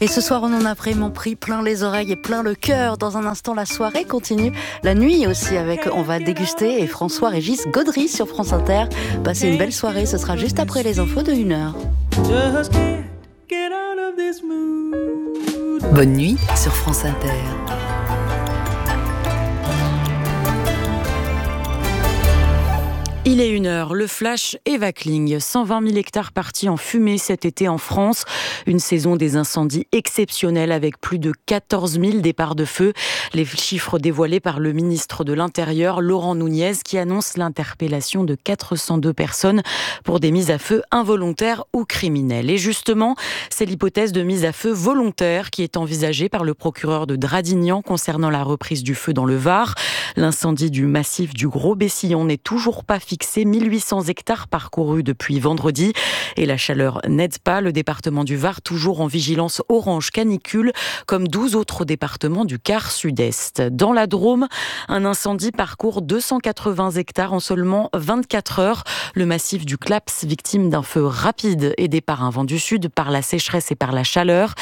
Et ce soir, on en a vraiment pris plein les oreilles et plein le cœur. Dans un instant, la soirée continue. La nuit aussi avec On va déguster et François-Régis Gaudry sur France Inter. Passez une belle soirée, ce sera juste après les infos de 1h. Bonne nuit sur France Inter. Il est 1h, le flash Eva Kling. 120 000 hectares partis en fumée cet été en France. Une saison des incendies exceptionnelle avec plus de 14 000 départs de feu. Les chiffres dévoilés par le ministre de l'Intérieur, Laurent Nunez, qui annonce l'interpellation de 402 personnes pour des mises à feu involontaires ou criminelles. Et justement, c'est l'hypothèse de mise à feu volontaire qui est envisagée par le procureur de Dradignan concernant la reprise du feu dans le Var. L'incendie du massif du Gros-Bessillon n'est toujours pas fixé. 1800 hectares parcourus depuis vendredi et la chaleur n'aide pas. Le département du Var toujours en vigilance orange canicule comme 12 autres départements du quart sud-est. Dans la Drôme, un incendie parcourt 280 hectares en seulement 24 heures. Le massif du Claps, victime d'un feu rapide aidé par un vent du sud, par la sécheresse et par la chaleur.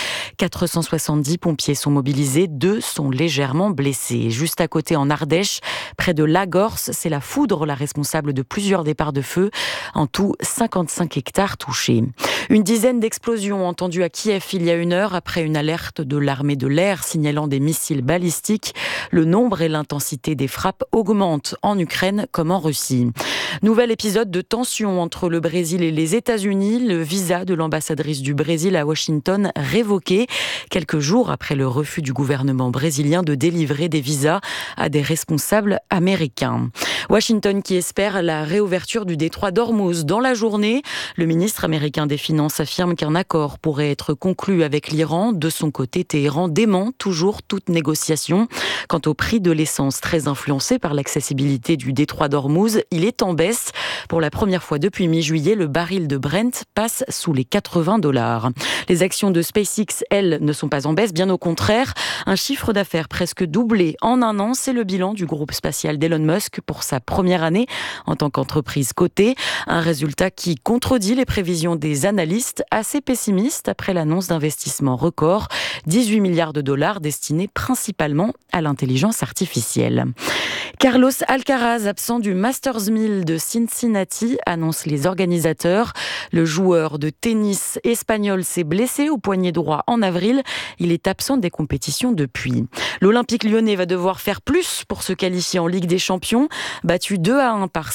470 pompiers sont mobilisés, 2 sont légèrement blessés. Juste à côté en Ardèche, près de Lagorce, c'est la foudre la responsable de plusieurs départs de feu. En tout, 55 hectares touchés. Une dizaine d'explosions entendues à Kiev il y a 1 heure après une alerte de l'armée de l'air signalant des missiles balistiques. Le nombre et l'intensité des frappes augmentent en Ukraine comme en Russie. Nouvel épisode de tension entre le Brésil et les États-Unis. Le visa de l'ambassadrice du Brésil à Washington révoqué quelques jours après le refus du gouvernement brésilien de délivrer des visas à des responsables américains. Washington qui espère la réouverture du détroit d'Ormuz dans la journée. Le ministre américain des Finances affirme qu'un accord pourrait être conclu avec l'Iran. De son côté, Téhéran dément toujours toute négociation. Quant au prix de l'essence très influencé par l'accessibilité du détroit d'Ormuz, il est en baisse. Pour la première fois depuis mi-juillet, le baril de Brent passe sous les $80. Les actions de SpaceX, elles, ne sont pas en baisse, bien au contraire. Un chiffre d'affaires presque doublé en 1 an, c'est le bilan du groupe spatial d'Elon Musk pour sa première année en tant qu'entreprise cotée. Un résultat qui contredit les prévisions des analystes assez pessimistes après l'annonce d'investissements records, 18 milliards de dollars destinés principalement à l'intelligence artificielle. Carlos Alcaraz, absent du Masters 1000 de Cincinnati, annonce les organisateurs. Le joueur de tennis espagnol s'est blessé au poignet droit en avril. Il est absent des compétitions depuis. L'Olympique lyonnais va devoir faire plus pour se qualifier en Ligue des Champions. Battu 2-1 par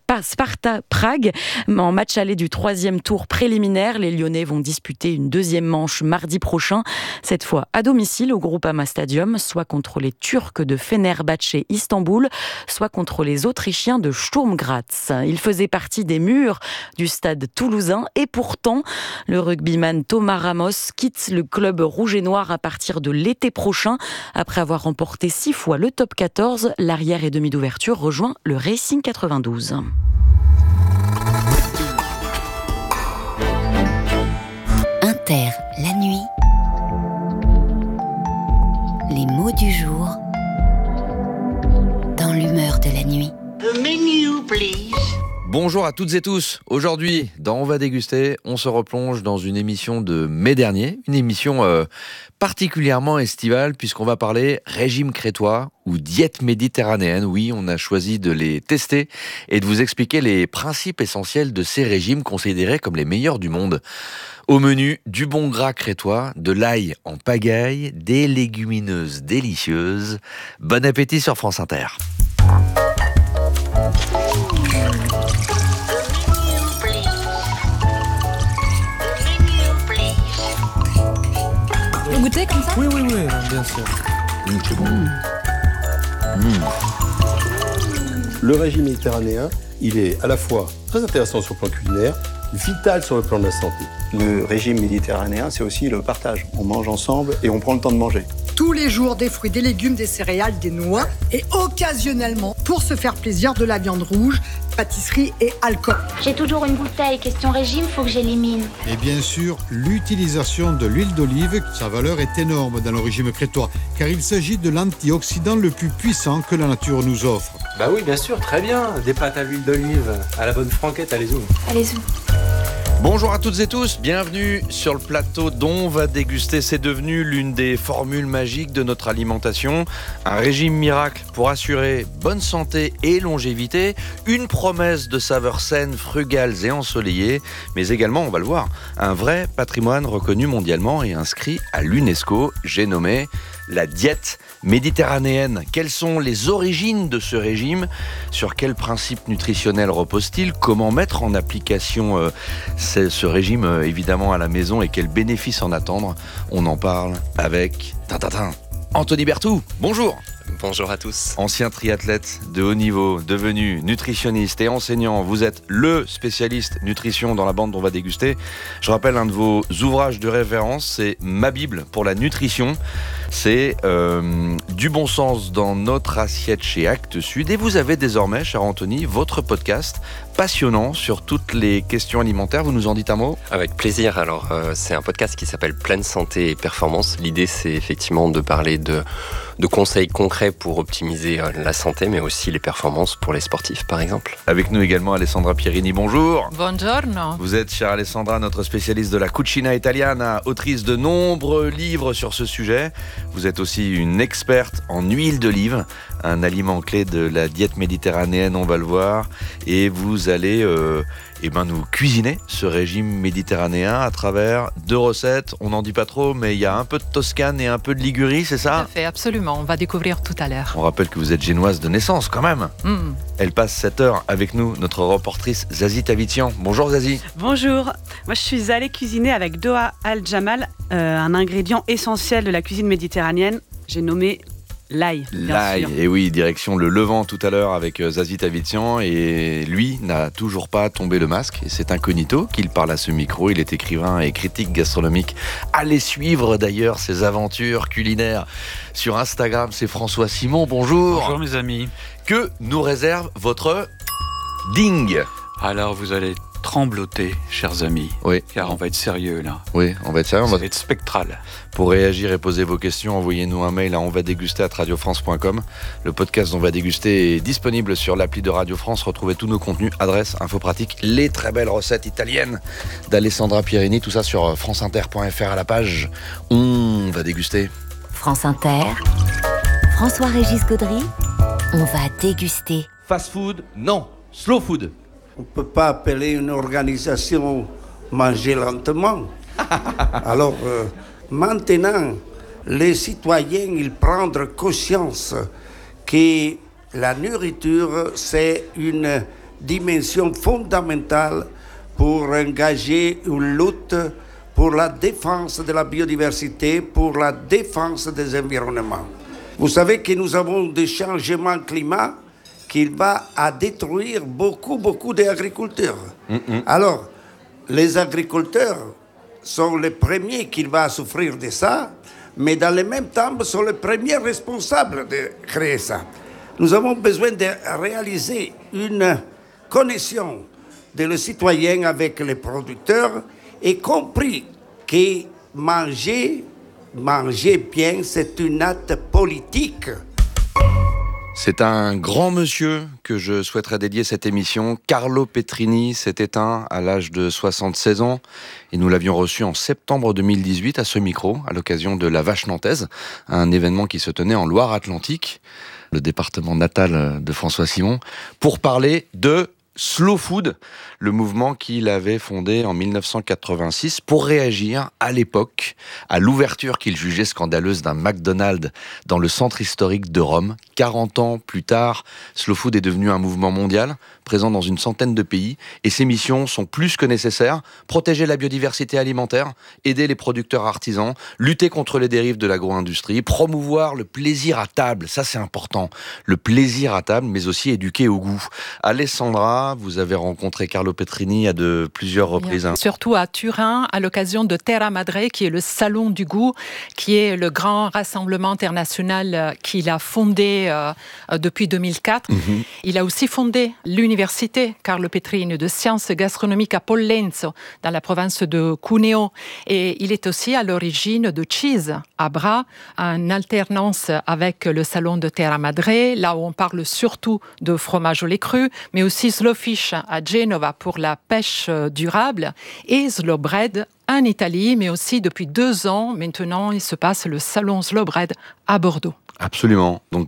Sparta Prague en match aller du 3e tour préliminaire, les Lyonnais vont disputer une 2e manche mardi prochain, cette fois à domicile au Groupama Stadium, soit contre les Turcs de Fenerbahçe Istanbul, soit contre les Autrichiens de Sturm Graz. Il faisait partie des murs du stade toulousain et pourtant, le rugbyman Thomas Ramos quitte le club rouge et noir à partir de l'été prochain. Après avoir remporté 6 fois le top 14, l'arrière et demi d'ouverture rejoint le Racing 92. Inter, la nuit. Les mots du jour dans l'humeur de la nuit. The menu, please. Bonjour à toutes et tous. Aujourd'hui, dans On va déguster, on se replonge dans une émission de mai dernier, une émission particulièrement estivale puisqu'on va parler régime crétois ou diète méditerranéenne. Oui, on a choisi de les tester et de vous expliquer les principes essentiels de ces régimes considérés comme les meilleurs du monde. Au menu, du bon gras crétois, de l'ail en pagaille, des légumineuses délicieuses. Bon appétit sur France Inter. Vous goûtez comme ça ? Oui, bien sûr. C'est bon. Le régime méditerranéen, il est à la fois très intéressant sur le plan culinaire, vital sur le plan de la santé. Le régime méditerranéen, c'est aussi le partage. On mange ensemble et on prend le temps de manger. Tous les jours, des fruits, des légumes, des céréales, des noix et occasionnellement, pour se faire plaisir, de la viande rouge, pâtisserie et alcool. J'ai toujours une bouteille, question régime, faut que j'élimine. Et bien sûr, l'utilisation de l'huile d'olive, sa valeur est énorme dans le régime crétois, car il s'agit de l'antioxydant le plus puissant que la nature nous offre. Bah oui, bien sûr, très bien. Des pâtes à l'huile d'olive, à la bonne franquette, allez-y. Allez-y. Bonjour à toutes et tous, bienvenue sur le plateau dont on va déguster. C'est devenu l'une des formules magiques de notre alimentation. Un régime miracle pour assurer bonne santé et longévité. Une promesse de saveurs saines, frugales et ensoleillées. Mais également, on va le voir, un vrai patrimoine reconnu mondialement et inscrit à l'UNESCO. J'ai nommé la diète méditerranéenne. Quelles sont les origines de ce régime ? Sur quels principes nutritionnels repose-t-il ? Comment mettre en application ce régime évidemment à la maison et quels bénéfices en attendre ? On en parle avec Anthony Berthoud. Bonjour. Bonjour à tous. Ancien triathlète de haut niveau, devenu nutritionniste et enseignant, vous êtes le spécialiste nutrition dans la bande dont on va déguster. Je rappelle un de vos ouvrages de référence, c'est Ma Bible pour la nutrition. C'est du bon sens dans notre assiette chez Actes Sud. Et vous avez désormais, cher Anthony, votre podcast passionnant sur toutes les questions alimentaires. Vous nous en dites un mot ? Avec plaisir. Alors, c'est un podcast qui s'appelle Pleine Santé et Performance. L'idée, c'est effectivement de parler de conseils concrets pour optimiser la santé, mais aussi les performances pour les sportifs, par exemple. Avec nous également Alessandra Pierini, bonjour. Buongiorno. Vous êtes, chère Alessandra, notre spécialiste de la cucina italiana, autrice de nombreux livres sur ce sujet. Vous êtes aussi une experte en huile d'olive, un aliment clé de la diète méditerranéenne, on va le voir. Et vous allez nous cuisiner ce régime méditerranéen à travers 2 recettes. On n'en dit pas trop, mais il y a un peu de Toscane et un peu de Ligurie, c'est ça ? Tout à fait, absolument. On va découvrir tout à l'heure. On rappelle que vous êtes génoise de naissance quand même. Elle passe 7 heures avec nous, notre reportrice Zazie Tavitian. Bonjour Zazie. Bonjour. Moi je suis allée cuisiner avec Doha Al-Jamal, un ingrédient essentiel de la cuisine méditerranéenne. J'ai nommé l'ail. L'ail, et oui, direction le Levant tout à l'heure avec Zazie Tavitian, et lui n'a toujours pas tombé le masque, et c'est incognito qu'il parle à ce micro. Il est écrivain et critique gastronomique. Allez suivre d'ailleurs ses aventures culinaires sur Instagram, c'est François Simon. Bonjour. Bonjour mes amis. Que nous réserve votre ding ? Alors vous allez trembloter, chers amis. Oui. Car on va être sérieux là. Oui, on va être sérieux. Ça va être spectral. Pour réagir et poser vos questions, envoyez-nous un mail à onvadéguster@radiofrance.com. Le podcast On va déguster est disponible sur l'appli de Radio France. Retrouvez tous nos contenus, adresses, infos pratiques, les très belles recettes italiennes d'Alessandra Pierini. Tout ça sur franceinter.fr à la page On va déguster. France Inter, François-Régis Gaudry, on va déguster. Fast food, non. Slow food. On ne peut pas appeler une organisation manger lentement. Alors, maintenant, les citoyens, ils prennent conscience que la nourriture, c'est une dimension fondamentale pour engager une lutte pour la défense de la biodiversité, pour la défense des environnements. Vous savez que nous avons des changements climatiques qui va à détruire beaucoup d'agriculteurs. Alors, les agriculteurs sont les premiers qui vont souffrir de ça, mais dans le même temps, sont les premiers responsables de créer ça. Nous avons besoin de réaliser une connexion de le citoyen avec les producteurs, et compris que manger bien, c'est un acte politique. C'est un grand monsieur que je souhaiterais dédier cette émission. Carlo Petrini s'est éteint à l'âge de 76 ans et nous l'avions reçu en septembre 2018 à ce micro, à l'occasion de la Vache Nantaise, un événement qui se tenait en Loire-Atlantique, le département natal de François Simon, pour parler de Slow Food, le mouvement qu'il avait fondé en 1986 pour réagir à l'époque à l'ouverture qu'il jugeait scandaleuse d'un McDonald's dans le centre historique de Rome. 40 ans plus tard, Slow Food est devenu un mouvement mondial, présent dans une centaine de pays, et ses missions sont plus que nécessaires: protéger la biodiversité alimentaire, aider les producteurs artisans, lutter contre les dérives de l'agro-industrie, promouvoir le plaisir à table, ça c'est important, le plaisir à table, mais aussi éduquer au goût. Alessandra, vous avez rencontré Carlo Petrini à plusieurs reprises. Surtout à Turin, à l'occasion de Terra Madre, qui est le salon du goût, qui est le grand rassemblement international qu'il a fondé depuis 2004. Il a aussi fondé l'université université, Carlo Petrini, de sciences gastronomiques à Pollenzo, dans la province de Cuneo. Et il est aussi à l'origine de Cheese à Bra, en alternance avec le salon de Terra Madre, là où on parle surtout de fromage au lait cru, mais aussi Slow Fish à Genova pour la pêche durable, et Slow Bread en Italie, mais aussi depuis 2 ans, maintenant, il se passe le salon Slow Bread à Bordeaux. Absolument. Donc